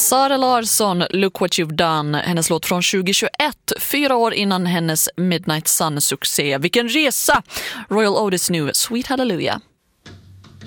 Sara Larsson, Look What You've Done, hennes låt från 2021, 4 år innan hennes Midnight Sun-succé. Vilken resa! Royal Otis nu, Sweet Hallelujah.